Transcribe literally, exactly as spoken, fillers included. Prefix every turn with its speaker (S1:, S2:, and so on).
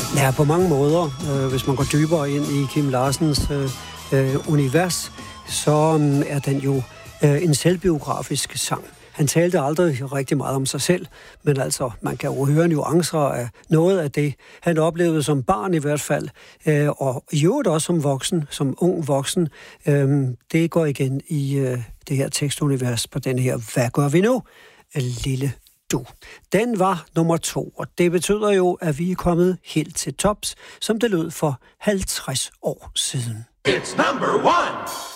S1: Ja, på mange måder. Øh, hvis man går dybere ind i Kim Larsens øh, øh, univers, så øh, er den jo øh, en selvbiografisk sang. Han talte aldrig rigtig meget om sig selv, men altså, man kan jo høre nuancer af noget af det, han oplevede som barn i hvert fald, øh, og i øvrigt også som voksen, som ung voksen. Øh, det går igen i øh, det her tekstunivers på den her Hvad gør vi nu, lille du. Den var nummer to, og det betyder jo, at vi er kommet helt til tops, som det lød for halvtreds år siden.
S2: It's number one!